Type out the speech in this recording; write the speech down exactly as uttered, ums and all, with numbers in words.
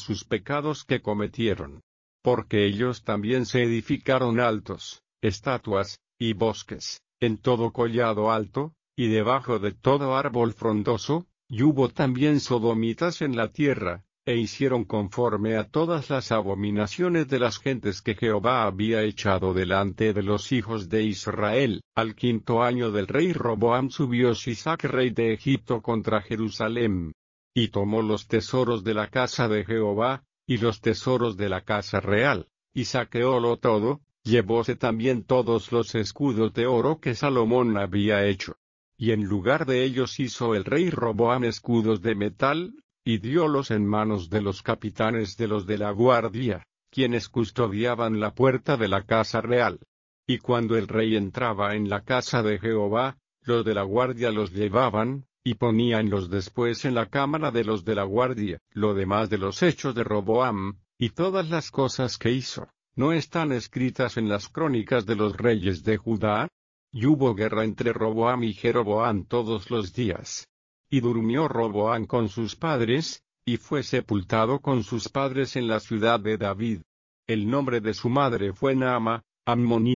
sus pecados que cometieron. Porque ellos también se edificaron altos, estatuas, y bosques, en todo collado alto, y debajo de todo árbol frondoso, y hubo también sodomitas en la tierra, e hicieron conforme a todas las abominaciones de las gentes que Jehová había echado delante de los hijos de Israel. Al quinto año del rey Roboam subió Sisac rey de Egipto contra Jerusalem, y tomó los tesoros de la casa de Jehová, y los tesoros de la casa real, y saqueólo todo, llevóse también todos los escudos de oro que Salomón había hecho. Y en lugar de ellos hizo el rey Roboam escudos de metal, y diólos en manos de los capitanes de los de la guardia, quienes custodiaban la puerta de la casa real. Y cuando el rey entraba en la casa de Jehová, los de la guardia los llevaban, y poníanlos después en la cámara de los de la guardia. Lo demás de los hechos de Roboam, y todas las cosas que hizo, ¿no están escritas en las crónicas de los reyes de Judá? Y hubo guerra entre Roboam y Jeroboam todos los días. Y durmió Roboam con sus padres, y fue sepultado con sus padres en la ciudad de David. El nombre de su madre fue Naama, ammonita.